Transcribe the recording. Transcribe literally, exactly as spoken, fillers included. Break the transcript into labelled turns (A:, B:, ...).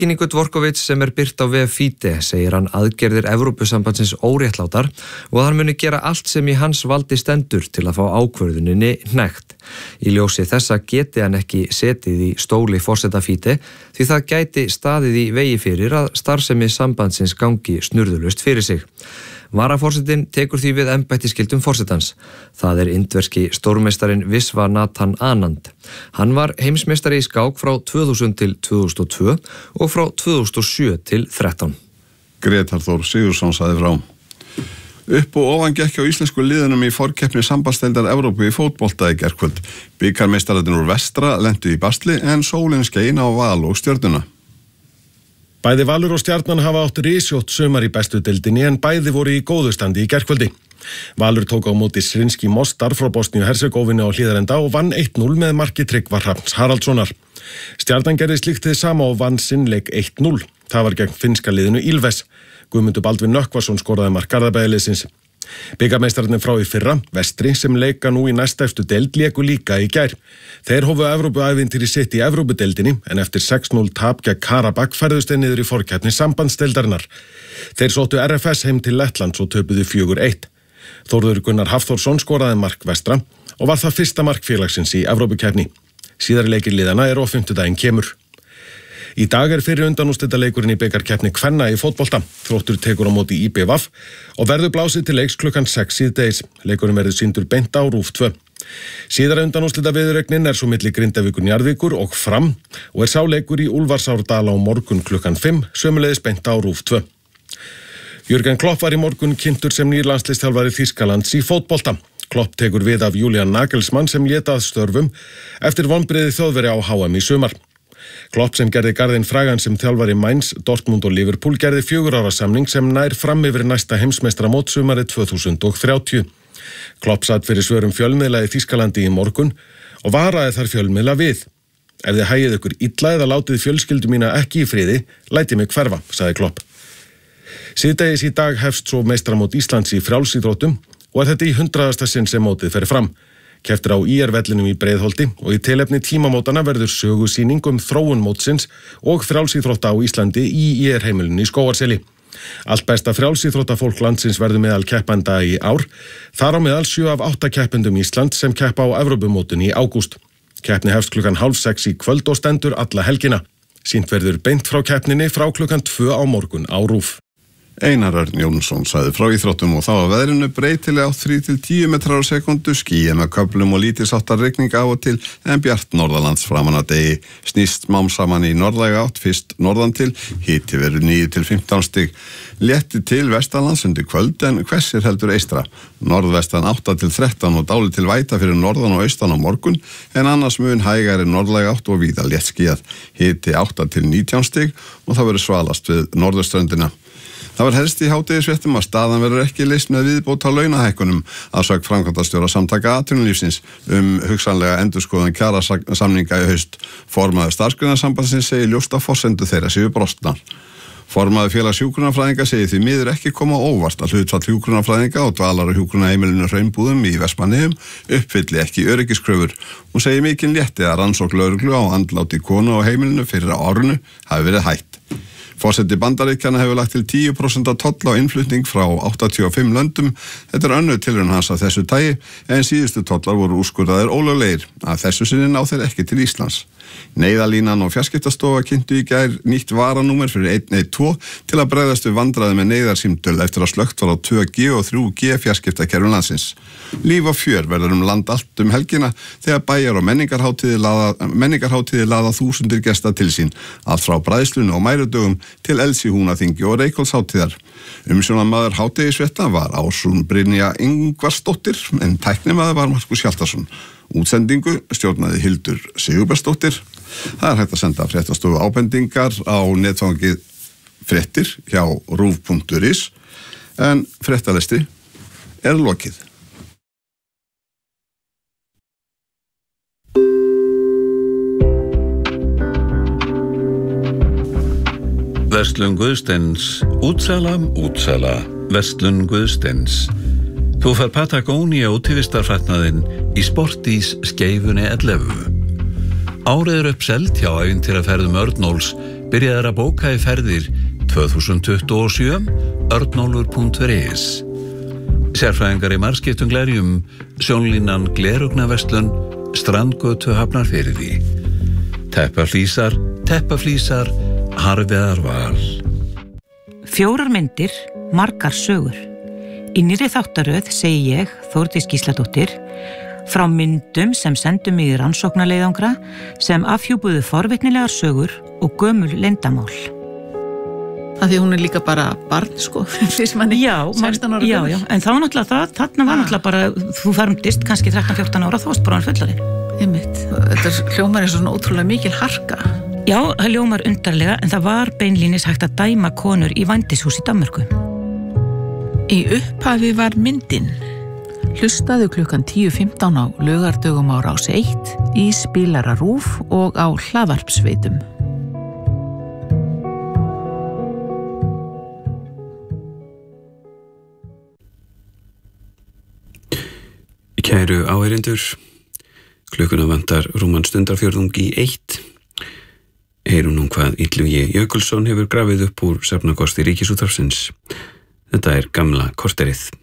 A: Kynningu Dvorkovits sem er birt á vef Fide segir hann aðgerðir Evrópusambandsins óréttlátar og að hann muni gera allt sem í hans valdi stendur til að fá ákvörðuninni hnekkt. Í ljósi þessa geti hann ekki setið í stóli forseta Fide því það gæti staðið í vegi fyrir að starfsemi sambandsins gangi snurðulaust fyrir sig. Varaforsetinn tekur því við embættiskyldum forsetans. Það er indverski stórmeistarinn Viswanathan Anand. Hann var heimsmeistari í skák frá tvö þúsund til tvö þúsund og tvö og frá tvö þúsund og sjö til þrettán.
B: Grétar Þór Sigurðsson sagði frá. Upp og ofan gekk á íslensku liðunum í forkeppni sambandsdeildar Evrópu í fótbolta í gærkvöld. Bikarmeistararnir úr vestra lentu í basli en sólin skein á Val og Stjörnuna.
C: Bæði Valur og Stjarnan hafa átt risjótt sumar í bestu deildinni en bæði voru í góðu standi í gærkvöldi. Valur tók á móti Srinski Mostar frá Bosníu-Hercegovinu á Hlíðarenda og vann eitt núll með marki Tryggva Hrafns Haraldssonar. Stjarnan gerði slíkt hið sama og vann sinn leik eitt núll. Það var gegn finnska liðinu Ilves. Guðmundur Baldvin Nökkvason skoraði mark Garðabæjarliðsins. Bikarmeistararnir frá í fyrra, Vestri, sem leika nú í næstefstu deild, léku líka í gær. Þeir hófu Evrópuævintýri sitt í Evrópudeildinni en eftir sex núll tap gegn Karabakh færðust þeir niður í forkeppni sambandsdeildarinnar. Þeir sóttu R F S heim til Lettlands og töpuðu fjögur eitt. Þórður Gunnar Hafþórsson skoraði mark Vestra og var það fyrsta mark félagsins í Evrópukeppni. Síðari leikir liðana er á fimmtudaginn kemur. Í dag er fyrir undanúrslitaleikurinn í bikarkeppni kvenna í fótbolta. Þróttur tekur á móti í B V og verður blásið til leiks klukkan sex síðdegis. Leikurinn verður sýndur beint á RÚV tvö. Síðara undanúrslitaviðureignin er svo milli Grindavíkur Njarðvíkur og Fram og er sá leikur í Úlfarsárdal á morgun klukkan fimm, sömuleiðis beint á RÚV tvö. Jürgen Klopp var í morgun kynntur sem nýr landsliðsþjálfari Þýskalands í fótbolta. Klopp tekur við af Julian Nagelsmann sem lét að störfum eftir vonbrigði Þjóðverja á H M í sumar. Klopp sem gerði garðinn frægan sem þjálfari Mainz, Dortmund og Liverpool gerði fjögur ára samning sem nær fram yfir næsta heimsmeistaramót sumarið tvö þúsund og þrjátíu. Klopp satt fyrir svörum fjölmiðla í Þýskalandi í morgun og varaði þar fjölmiðla við. Ef þið hægið ykkur illa eða látið fjölskyldu mína ekki í friði, lætið mig hverfa, sagði Klopp. Síðdegis í dag hefst svo meistaramót Íslands í frjálsíþróttum og er þetta í hundraðasta sinn sem mótið fer fram. Keppt er á í er-vellinum í Breiðholti og í tilefni tímamótana verður sögusýning um þróun mótsins og frjálsíþrótta á Íslandi í í er-heimilinu í Skógarseli. Allt besta frjálsíþróttafólk landsins verður meðal keppenda í ár, þar á meðal sjö af átta keppendum Íslands sem keppa á Evrópumótinu í ágúst. Keppni hefst klukkan hálf sex í kvöld og stendur alla helgina. Sýnt verður beint frá keppninni frá klukkan tvö á morgun á RÚV.
B: Einar Örn Jónsson sagði frá íþróttum og þá að veðrinu breytilega á þrír til tíu metrar á sekundu, skýjað með köflum og lítilsháttar rigning á og til en bjart norðalands framan að degi. Snýst smám saman í norðlæga átt, fyrst norðan til, hiti verður níu til fimmtán stig. Létti til vestanlands undir kvöld en hvessir heldur eystra. Norðvestan átta til þrettán og dáli til væta fyrir norðan og austan á morgun en annars mun hægari norðlæga átt og víða létt skýjað. Hiti átta til nítján stig og það verður svalast við norðurströndina. Það var helst í hádegisfréttum að staðan verður ekki leyst með viðbót á launahækkunum að sögn framkvæmdastjóra Samtaka atvinnulífsins um hugsanlega endurskoðun kjarasamninga í haust. Formaður Starfsgreinasambandsins segir ljóst að forsendur þeirra séu brostnar. Formaður félags hjúkrunarfræðinga segir því miður ekki koma á óvart að hlutfall hjúkrunarfræðinga og dvalar á hjúkrunarheimilinu Hraunbúðum í Vestmannaeyjum uppfylli ekki öryggiskröfur. Hún segir mikinn létti að rannsókn lögreglu á andláti konu á heimilinu fyrir á árinu hafi verið hætt. Forseti Bandaríkjanna hefur lagt til tíu prósent toll á innflutning frá áttatíu og fimm löndum. Þetta er önnur tilraun hans af þessu tagi en síðustu tollar voru úrskurðaðir ólöglegir. Að þessu sinni ná þeir ekki til Íslands. Neyðalínan og fjarskiptastofa kynntu í gær nýtt varanúmer fyrir einn einn tvö til að bregðast við vandræði með neyðarsímtöl eftir að slökkt var á tvö G og þrjú G fjarskiptakerfum landsins. Líf og fjör verður um land allt um helgina þegar bæjar og menningarhátíðir laða, menningarhátíðir laða þúsundir gesta til sín, allt frá bræðslunni og mærudögum til elds í Húnaþingi og Reykholtshátíðar. Umsjónarmaður hádegisfrétta var Ásrún Brynja Ingvarsdóttir en tæknimaður var Markus Hjaltason. Útsendingu stjórnaði Hildur Sigurbergsdóttir. Það er hægt að senda fréttastofu ábendingar á netfangið fréttir hjá rúv punktur is en fréttalestri er lokið.
D: Verslun Guðsteins, útsala, útsala, Verslun Guðsteins. Þú fær Patagonia útivistarfatnaðinn í Sportís skeifunni ellefu. Árið er uppselt hjá ævintýraferðum Örnóls Byrjaðar að bóka í ferðir tvö þúsund tuttugu og sjö, örnólfur punktur is. Sérfræðingar í margskiptum glerjum, sjónlínan Glerugnaverslun, Strandgötu Hafnarfirði. Teppaflísar, teppaflísar, Harveðar Val.
E: Fjórar myndir, margar sögur. Í nýrri þáttaröð segi ég, Þórdís Gísladóttir, frá myndum sem sendum mig í rannsóknarleiðangra sem afhjúpuðu forvitnilegar sögur og gömul leyndamál.
F: Af því hún er líka bara barn, sko, fyrst manni sextán ára
E: já,
F: gömul.
E: já, en það var náttúrulega það, þarna var náttúrulega bara, þú fermdist kannski þrettán fjórtán ára, þú varst bara fullarinn.
F: Einmitt, þetta hljómar er svona ótrúlega mikil harka.
E: Já, það hljómar undarlega, en það var beinlínis hægt að dæma konur í vændishús í Danmörku.
F: Í upphafi var myndin. Hlustaðu klukkan tíu fimmtán á laugardögum á Rás eitt, í spilara RÚV og á hlaðvarpsveitum.
G: Kæru áheyrendur, klukkuna vantar rúman stundarfjórðung í eitt. Heyrum nú hvað Illugi Jökulsson hefur grafið upp úr safnakosti Ríkisútvarpsins. Þetta er gamla korterið.